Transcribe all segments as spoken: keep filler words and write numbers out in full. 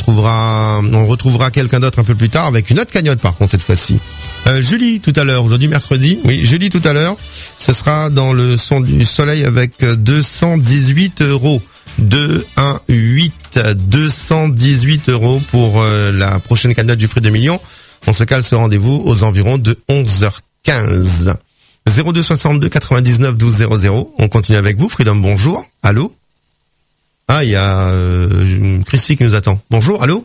retrouvera, on retrouvera quelqu'un d'autre un peu plus tard avec une autre cagnotte par contre cette fois-ci. Euh, Julie tout à l'heure, aujourd'hui mercredi. Oui, Julie tout à l'heure. Ce sera dans le son du soleil avec deux cent dix-huit euros. deux, un, huit, deux cent dix-huit euros pour euh, la prochaine cagnotte du Fruit de Millions. On se cale ce rendez-vous aux environs de onze heures quinze. zéro deux soixante-deux quatre-vingt-dix-neuf douze zéro zéro. On continue avec vous, Freedom, bonjour. Allô? Ah, il y a euh, Christy qui nous attend. Bonjour, allô?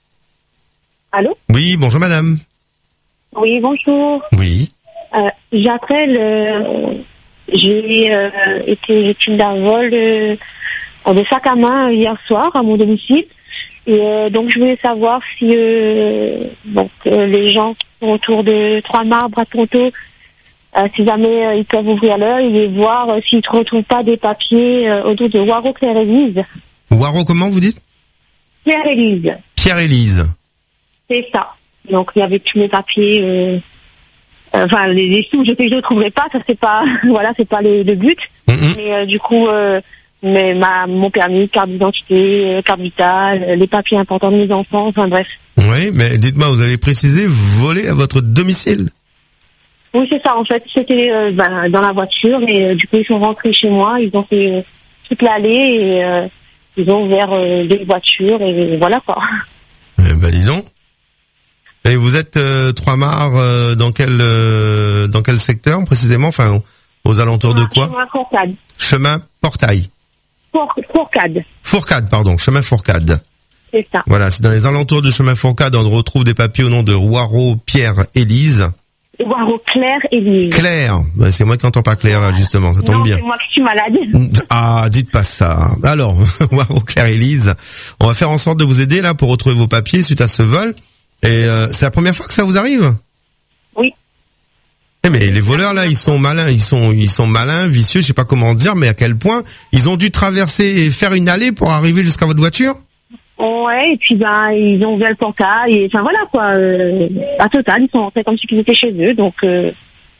Allô? Oui, bonjour madame. Oui, bonjour. Oui. Euh, j'appelle, euh, j'ai euh, été victime d'un vol euh, de sac à main hier soir à mon domicile. Et euh, donc je voulais savoir si euh, donc, euh, les gens qui sont autour de Trois-Marbres à Toronto, euh, si jamais euh, ils peuvent ouvrir l'œil et voir euh, s'ils ne retrouvent pas des papiers euh, autour de Waro Claire-Élise. Waro, comment vous dites? Claire-Élise. Pierre-Élise. C'est ça. Donc il y avait tous mes papiers, euh, euh, enfin les, les sous, je sais que je ne trouverai pas, ça c'est pas, voilà, c'est pas le, le but. Mm-hmm. Mais euh, du coup, euh, mais ma, mon permis, carte d'identité, euh, carte vitale, euh, les papiers importants de mes enfants, enfin bref. Oui, mais dites-moi, vous avez précisé voler à votre domicile? Oui, c'est ça. En fait, c'était euh, ben, dans la voiture et euh, du coup ils sont rentrés chez moi, ils ont fait euh, toute l'allée et euh, ils ont ouvert euh, des voitures et voilà quoi. Eh ben dis donc. Et vous êtes euh, Trois-Marbres euh, dans quel euh, dans quel secteur précisément, enfin aux alentours de quoi? Chemin Fourcade. Chemin Portail. Four, Fourcade. Fourcade, pardon, chemin Fourcade. C'est ça. Voilà, c'est dans les alentours du chemin Fourcade, on retrouve des papiers au nom de Waro Pierre-Élise. Waro Claire-Élise. Claire, ben, c'est moi qui entends pas Claire là justement, ça tombe non, bien. c'est moi qui suis malade. Ah, dites pas ça. Alors, Waro Claire-Élise, on va faire en sorte de vous aider là pour retrouver vos papiers suite à ce vol. Et euh, c'est la première fois que ça vous arrive? Oui. Eh mais les voleurs là, ils sont malins, ils sont ils sont malins, vicieux, je sais pas comment dire, mais à quel point ils ont dû traverser et faire une allée pour arriver jusqu'à votre voiture? Ouais, et puis ben ils ont ouvert le portail et enfin voilà quoi, euh, à total, ils sont rentrés comme si ils étaient chez eux, donc. Euh,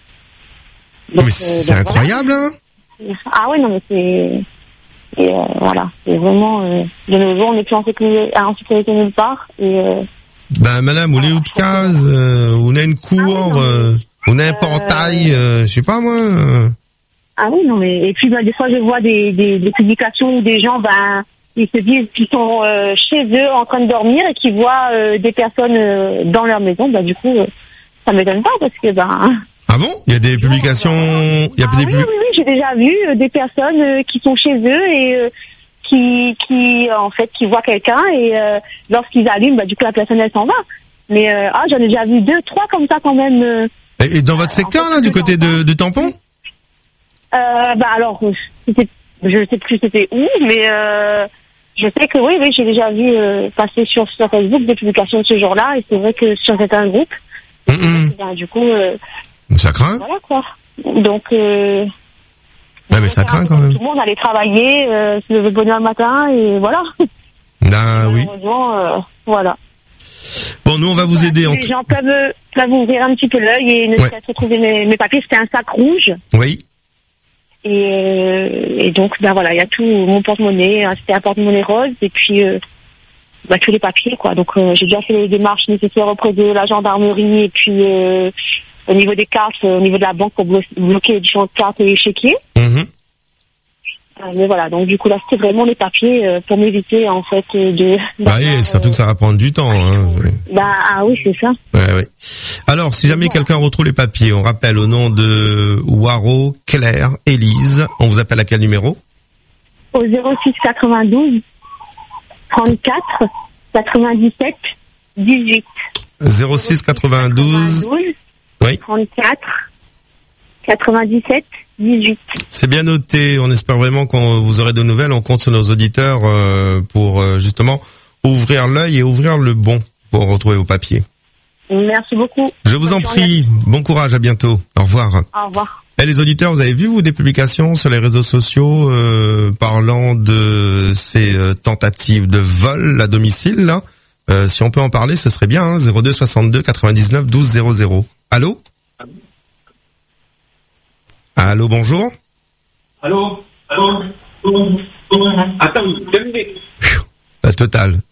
donc mais euh, c'est donc, incroyable, hein? voilà. Ah ouais, non mais c'est et euh, voilà, c'est vraiment euh, de nos jours on n'est plus en sécurité, en sécurité nulle part et. Euh, Ben madame, vous avez une case, euh, on a une cour, ah, oui, euh, on a un portail, euh, je sais pas moi. Euh. Ah oui, non mais et puis ben, des fois je vois des, des, des publications où des gens ben ils se disent qu'ils sont euh, chez eux en train de dormir et qu'ils voient euh, des personnes euh, dans leur maison, ben du coup euh, ça m'étonne pas parce que ben. Ah bon? Il y a des publications, il y a ah, des oui, pub... oui, oui, j'ai déjà vu euh, des personnes euh, qui sont chez eux et euh, qui, qui euh, en fait, qui voient quelqu'un et euh, lorsqu'ils allument, bah, du coup la personne elle s'en va. Mais euh, ah, j'en ai déjà vu deux, trois comme ça quand même. Euh, et, et dans votre secteur en fait, là, du côté de, de Tampon? euh, Bah alors, c'était, je sais plus c'était où, mais euh, je sais que oui, oui, j'ai déjà vu euh, passer sur, sur Facebook des publications de ce genre-là et c'est vrai que sur certains groupes, Mm-mm. bah, du coup, euh, Ça craint? voilà quoi. Donc. Euh, Ouais, mais ça craint quand même. Tout le monde allait travailler, euh, se lever bonne heure le matin et voilà. Ah oui. Euh, voilà. Bon, nous on va vous aider. En Les gens peuvent, peuvent ouvrir un petit peu l'œil et ne Ouais. peut-être retrouver mes, mes papiers. C'était un sac rouge. Oui. Et, euh, et donc, ben voilà, il y a tout, mon porte-monnaie, hein, c'était un porte-monnaie rose et puis euh, bah, tous les papiers, quoi. Donc, euh, j'ai déjà fait les démarches nécessaires auprès de la gendarmerie et puis euh, au niveau des cartes, au niveau de la banque pour blo- bloquer les différentes cartes et les chéquiers. Mm-hmm. Euh, mais voilà, donc du coup là c'était vraiment les papiers euh, pour m'éviter en fait euh, de... Bah oui, surtout euh, que ça va prendre du temps. Hein. Bah ah oui, c'est ça. Ouais, ouais. Alors, si jamais quelqu'un retrouve les papiers, on rappelle au nom de Waro Claire-Élise, on vous appelle à quel numéro? Au zéro six quatre-vingt-douze trente-quatre quatre-vingt-dix-sept dix-huit. zéro six quatre-vingt-douze Oui. trente-quatre quatre-vingt-dix-sept dix-huit. C'est bien noté. On espère vraiment qu'on vous aurez de nouvelles. On compte sur nos auditeurs euh, pour euh, justement ouvrir l'œil et ouvrir le bon pour retrouver vos papiers. Merci beaucoup. Je vous en prie. Bon courage. À bientôt. Au revoir. Au revoir. Et les auditeurs, vous avez vu vous des publications sur les réseaux sociaux euh, parlant de ces euh, tentatives de vol à domicile là. Euh, si on peut en parler, ce serait bien. Hein, zéro deux soixante-deux quatre-vingt-dix-neuf douze zéro zéro. Allô? Allô, bonjour. Allô? Allô? Attends, deux minutes. La totale.